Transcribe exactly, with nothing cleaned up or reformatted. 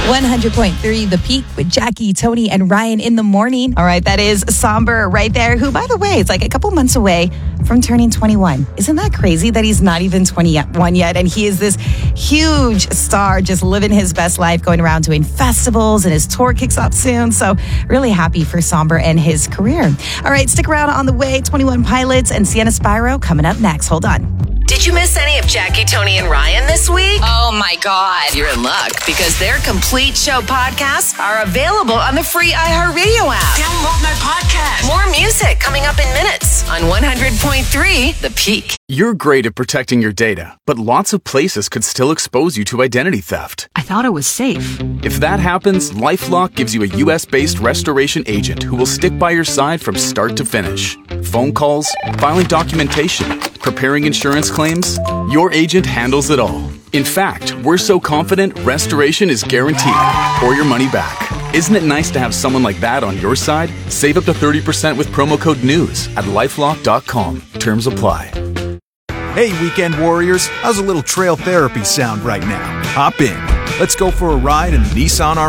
one hundred point three The Peak with Jackie, Tony, and Ryan in the morning. All right, that is Somber right there, who, by the way, is like a couple months away from turning twenty-one. Isn't that crazy that he's not even twenty-one yet? And he is this huge star, just living his best life, going around doing festivals, and his tour kicks off soon. So really happy for Somber and his career. All right, stick around. On the way, twenty-one Pilots and Sienna Spyro coming up next. Hold on. Did you miss any of Jackie, Tony, and Ryan this week? Oh, my God. You're in luck, because their complete show podcasts are available on the free iHeartRadio app. Download my podcast. More music coming up in minutes on one hundred point three The Peak. You're great at protecting your data, but lots of places could still expose you to identity theft. I thought it was safe. If that happens, LifeLock gives you a U S-based restoration agent who will stick by your side from start to finish. Phone calls, filing documentation, preparing insurance claims, your agent handles it all. In fact, we're so confident restoration is guaranteed or your money back. Isn't it nice to have someone like that on your side? Save up to thirty percent with promo code NEWS at lifelock dot com. Terms apply. Hey, weekend warriors, how's a little trail therapy sound right now? Hop in. Let's go for a ride in the Nissan